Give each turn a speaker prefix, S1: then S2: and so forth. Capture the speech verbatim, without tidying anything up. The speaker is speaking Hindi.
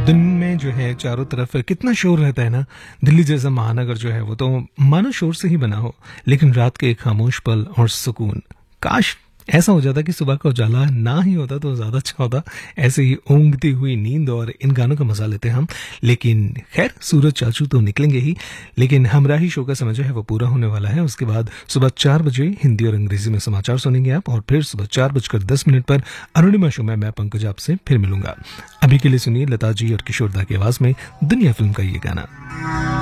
S1: दिन में जो है चारों तरफ कितना शोर रहता है ना। दिल्ली जैसा महानगर जो है वो तो मानो शोर से ही बना हो, लेकिन रात के एक खामोश पल और सुकून, काश ऐसा हो जाता कि सुबह का उजाला ना ही होता तो ज्यादा अच्छा होता। ऐसे ही ऊँघती हुई नींद और इन गानों का मजा लेते हम। लेकिन खैर, सूरज चाचू तो निकलेंगे ही, लेकिन हमराही शो का समय जो है वो पूरा होने वाला है। उसके बाद सुबह चार बजे हिंदी और अंग्रेजी में समाचार सुनेंगे आप, और फिर सुबह चार बजकर दस मिनट पर अरुणिमा शो में मैं पंकज आपसे फिर मिलूंगा। अभी के लिए सुनिए लता जी और किशोर दा की आवाज में दुनिया फिल्म का ये गाना।